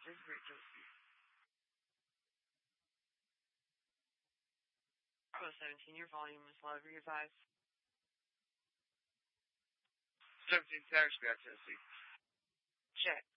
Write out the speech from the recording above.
This is Great Tennessee. Bravo 17, your volume is low. Re-advise. 17 Tanner Street, Tennessee. Check.